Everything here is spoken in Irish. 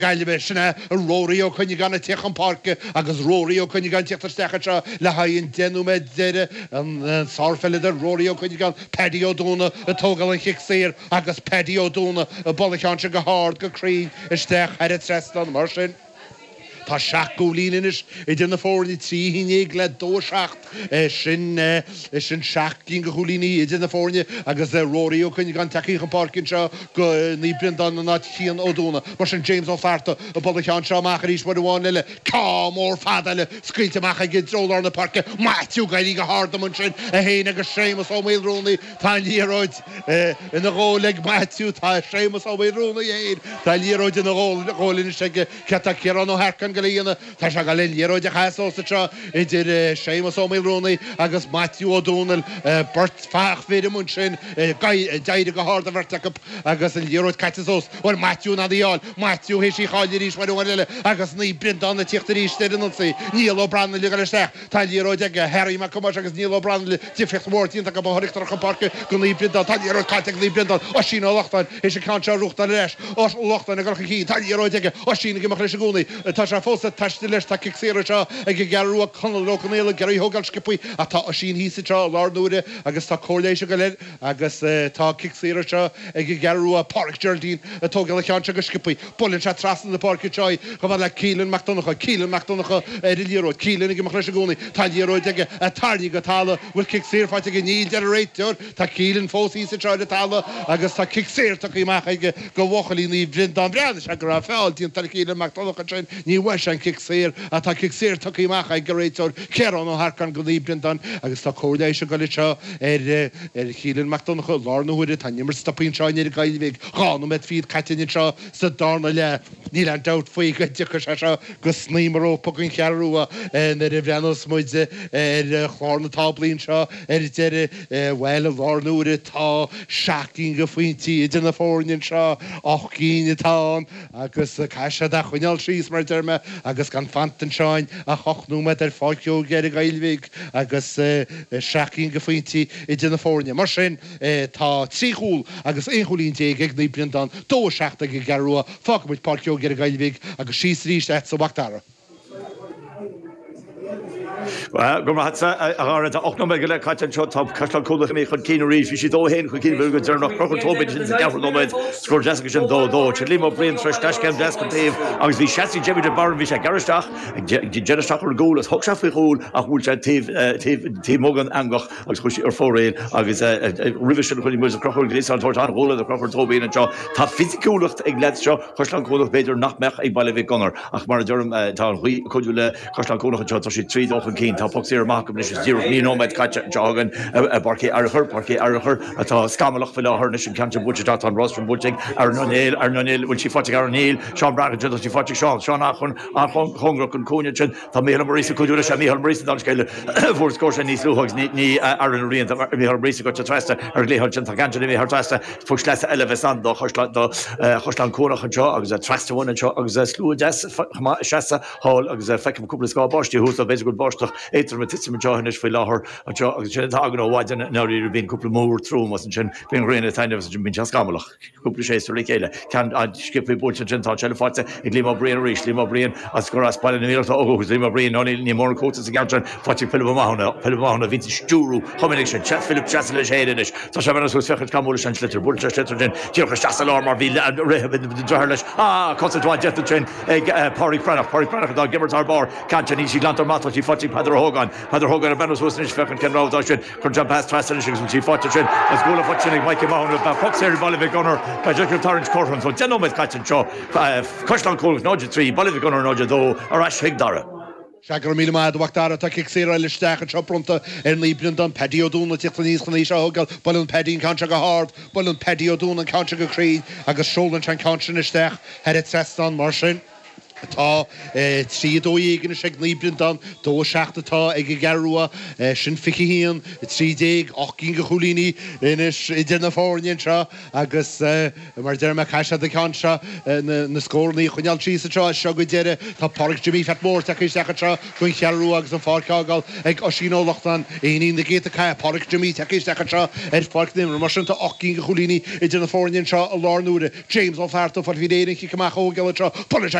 Galbe sinna Rory ó chunne gan techan parke agus Rory ó chunne gan teachtar stecha le haon denú me deire an sáfelle de Rory ó chunne gan Paddy O'Dona a tógal an chiicséir agus Paddy O'Dona a bolachán go hard go crí isteach ar a trestan mar sin. Tá seach gólínis I duna fórni trí híine le dóseacht sin seach gin go cholíní I duna fórne agus Rory ó chunne gan takeíchan parkin seo go ní brindan na chéan O'Dona mar sin James O'Farta a bolachán seo machar ís mar bháin le cá mór fadale scuilte macha gin drólar na parke Matthew gailí go hard am sin a héin agus Seamus ó méilrónni tá líróid in a ggóleg Matthew tá Seamus ó méilrónni héin tá líróid in a ggólin se ceta cean ó hercan Galíana tá se go líróid a chaásta seo idir Seamus ó méilrónni agus Matthew O'Donnell burt fach féidir mun sin deide go hard a bhirrta agus an líróid caiiteós ó Matthew na díáil Matthew hé sí cháidir ís mar bhile agus ní brindan na tíochtta ríiste in sé Níl O'Brien le leisteach tá líróid ag Harry McCummers agus Níl O'Brien le tífechtmórtíín go bhrichtar an parke go ní brindan tá líróid caiite ní brindan ó sin lachtain é sé canse ruchtta leis ó lachtain a gocha cí tá líróid ag ó sin go mar gúnaí tá se fósa teiste leis tá cicséire seo ag gearú a conlócanéile geí hogal skipuí a tá ó sin hísa seo lárnúide agus tá cóléise go le agus tá cicséire seo ag gearú a Park Geraldine a tógal a cheanse go skipuí Bullin se trasan na parke seo go bhfuil le Keelan McDonagh líróid Keelan ag mar leis gúnaí tá líróid ag a tarní go talla bhfuil cicséir fáite go níl generatúr tá Keelan fósí sa seo talla agus tá cicséir tá imach ag go bhchalí ní brindan brean se go fáil tíon tar Keelan McDonagh sin ní weis an cicséir a tá cicséir tá imach ag goréitúr cean ó harcan go ní brindan agus tá códéise go le seo Keelan McDonagh lárnúide tá nimmer stopín seo ní gaiilhíh cháú met fiad caiine seo sa dána le ní an dat faoi go dicha se seo go snímarrópa gon chearúa na ri bhreanos muide chlána táblín seo deire bhile lárnúide tá seaacín go faointí duna fórnin seo 8 cíine tá agus caiise a chuineal síos mar derme agus gan fantan seáin a chochnú me ar fáiciú geir gailhíh agus seaacín go faointí I duna fórne mar sin tá tríúil agus écholín dé ag ní brindan dó seachta go garúa fámuid parciú geir gailhíh agus síos ríist sa bhachtara. Go hat och no me caian seo tá castal cúla mé chun cíú ríéis hí si dó héin chu cín bhú dear nach crochn tóid sin gafarnomid scór Jessica sin dó se límo blion freis deiscem descantíh agus bhí seí Jimmy de bar bhí sé garisteach geisteach ar gúil thug se faoúil a bhúil se tí mógan angach agus chuisi ar fóréil agus rihi sin chuí mu crochir gréá tuair an hóla a crochir tóbíon an seo tá fysiiciúlacht ag le seo chuislan cúlach beidir nachmeach ag bailh gonar ach mar dúm tá chuú le chuislan cúlach an seo sí trí cín tá poíar amach is dúr ní nóid caiite degan barcé archar atá scamalach fi láthir sin ceanta butá an Rostrom Buting ar nanéil bhfuil si fáte ar níl Seán Braga sí fáte Seán chun chungra chun cúne sin tá mé marísa chuúla sé míhall marísa an scéile bhór scóir sé níos luúhagus ní ar an rion míhall marísa go tresta ar léhall sin tá ganna mé tresta fu leis eile san do choslan cúnach an seo agus a trestahain seo agus slú seasa hall agus feice cúpla sá bostí hús a bhéidir go bostach éidir me tiime johannis fo láthir sin agan óhaide náí bhín cúpla mór trúm as sin bíon réna taine sin bín scamalach cúpla séú le chéile cean skipí bú sin tá seáte ag líá brion ríéis líá brion as go spáile míta ógus líá brion ní mór cóta a gajan fáte pilhána vín stúrú chomininic sin Philip Chas le héidir Tá se bhena sú fechar camúla sin slitir bú slitir din tíocha sta lá mar bhí dre leis cosáid de sin ag Páí Prenach dá gimmar bar can ní sí glantar mata tí fáte Padar Hogan a Benúsnis fechan cenrá sin chun jump past Trasin sí fáte sin as gola fátenig Mike Mahon a foxir ballh gunnar pe Tarrant Corhan so denomid caiin seo Coislan cólas nóide trí ballh gunnar nóide dó ar as higdara. Seagar mí máid bhachtara tá cicséire le steach an seopronta ar líbrin don Paddy O'Donnell tíochtta níos chuní seo hogal ballún Paddy an canse go hard ballún Paddy O'Donnell an canse go crí agus seolann an canse na steach head it trestan mar sin Tá trídó ígan sé níbrindan dó seachtatá ag garúa sin ficihíon 30 8 go cholíní inis I dena fórníon seo agus mar derrma caiise de canse na scórnaí chuneal trísa seo go deire tá Park Jimmy Fetmór take seachtra chuin chearú agus an fágáil ag osínólachtan aoní na géta cai Park Jimmy take seachtra Park nimar mar sin tá 8 go cholíní I dena fórníon seo a lárnúre James O'Farto for hí éirin chi cumach ógeile